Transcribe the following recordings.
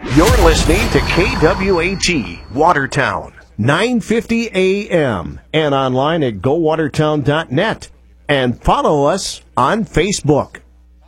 You're listening to KWAT Watertown, 950 AM, and online at gowatertown.net. And follow us on Facebook.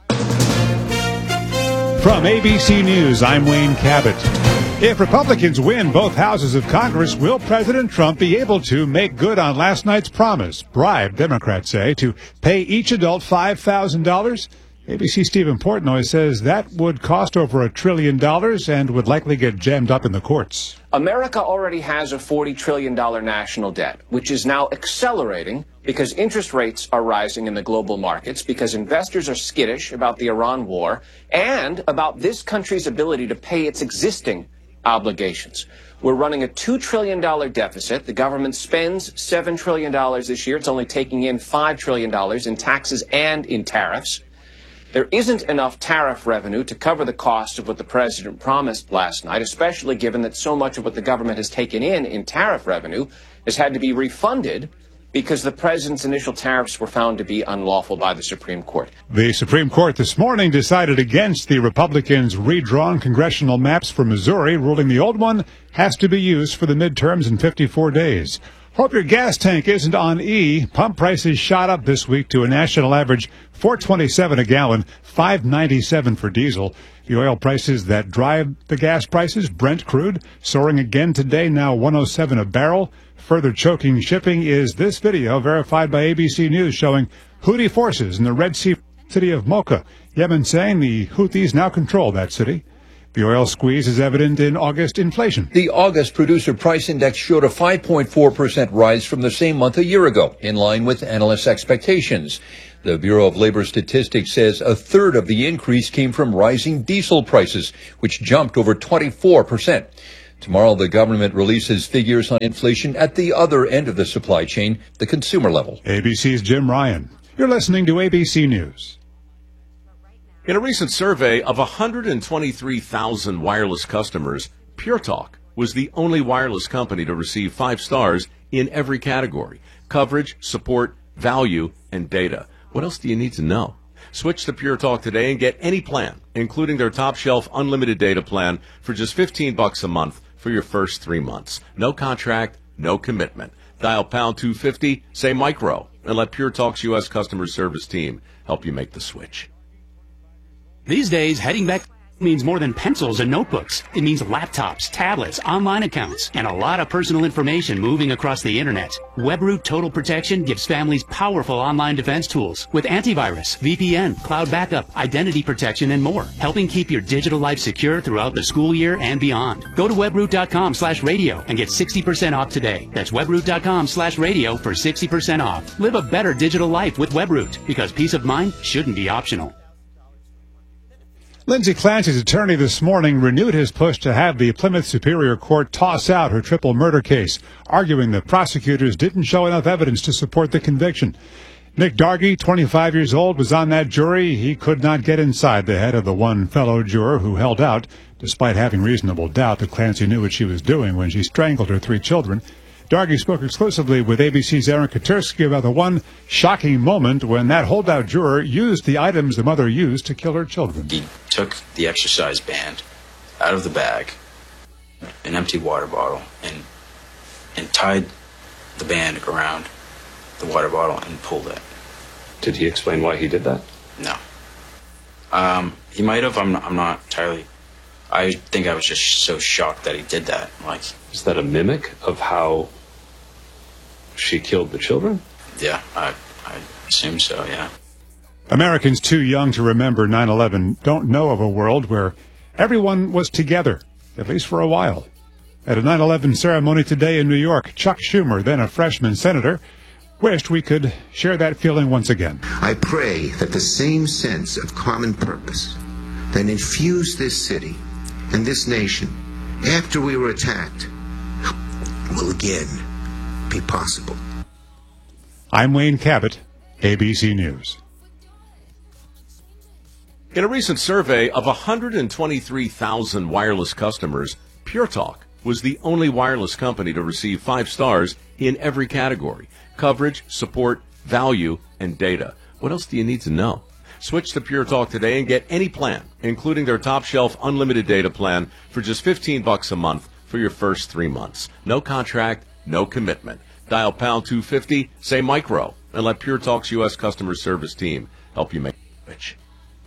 From ABC News, I'm Wayne Cabot. If Republicans win both houses of Congress, will President Trump be able to make good on last night's promise, bribe, Democrats say, to pay each adult $5,000? ABC's Stephen Portnoy says that would cost over $1 trillion and would likely get jammed up in the courts. America already has a $40 trillion national debt, which is now accelerating because interest rates are rising in the global markets, because investors are skittish about the Iran war and about this country's ability to pay its existing obligations. We're running a $2 trillion deficit. The government spends $7 trillion this year. It's only taking in $5 trillion in taxes and in tariffs. There isn't enough tariff revenue to cover the cost of what the president promised last night, especially given that so much of what the government has taken in tariff revenue has had to be refunded because the president's initial tariffs were found to be unlawful by the Supreme Court. The Supreme Court this morning decided against the Republicans' redrawn congressional maps for Missouri, ruling the old one has to be used for the midterms in 54 days. Hope your gas tank isn't on E. Pump prices shot up this week to a national average $4.27 a gallon, $5.97 for diesel. The oil prices that drive the gas prices, Brent crude, soaring again today, now $107 a barrel. Further choking shipping is this video verified by ABC News showing Houthi forces in the Red Sea city of Mocha. Yemen saying the Houthis now control that city. The oil squeeze is evident in August inflation. The August producer price index showed a 5.4% rise from the same month a year ago, in line with analysts' expectations. The Bureau of Labor Statistics says a third of the increase came from rising diesel prices, which jumped over 24%. Tomorrow, the government releases figures on inflation at the other end of the supply chain, the consumer level. ABC's Jim Ryan. You're listening to ABC News. In a recent survey of 123,000 wireless customers, Pure Talk was the only wireless company to receive 5 stars in every category: coverage, support, value, and data. What else do you need to know? Switch to Pure Talk today and get any plan, including their top-shelf unlimited data plan for just $15 a month for your first 3 months. No contract, no commitment. Dial pound 250, say micro, and let Pure Talk's U.S. customer service team help you make the switch. These days, heading back means more than pencils and notebooks. It means laptops, tablets, online accounts, and a lot of personal information moving across the internet. WebRoot Total Protection gives families powerful online defense tools with antivirus, VPN, cloud backup, identity protection, and more, helping keep your digital life secure throughout the school year and beyond. Go to webroot.com/radio and get 60% off today. That's webroot.com/radio for 60% off. Live a better digital life with WebRoot, because peace of mind shouldn't be optional. Lindsay Clancy's attorney this morning renewed his push to have the Plymouth Superior Court toss out her triple murder case, arguing that prosecutors didn't show enough evidence to support the conviction. Nick Dargy, 25 years old, was on that jury. He could not get inside the head of the one fellow juror who held out, despite having reasonable doubt that Clancy knew what she was doing when she strangled her 3 children. Dargy spoke exclusively with ABC's Aaron Katersky about the one shocking moment when that holdout juror used the items the mother used to kill her children. He took the exercise band out of the bag, an empty water bottle, and tied the band around the water bottle and pulled it. Did he explain why he did that? No. He might have. I'm not entirely. I think I was just so shocked that he did that. Like, is that a mimic of how she killed the children? Yeah, I assume so, yeah. Americans too young to remember 9/11 don't know of a world where everyone was together, at least for a while. At a 9/11 ceremony today in New York, Chuck Schumer, then a freshman senator, wished we could share that feeling once again. I pray that the same sense of common purpose that infused this city and this nation after we were attacked will again be possible. I'm Wayne Cabot, ABC News. In a recent survey of 123,000 wireless customers, Pure Talk was the only wireless company to receive 5 stars in every category: coverage, support, value, and data. What else do you need to know? Switch to Pure Talk today and get any plan, including their top shelf unlimited data plan for just $15 a month for your first 3 months. No contract, no commitment. Dial pound 250, say micro, and let Pure Talk's U.S. customer service team help you make it rich.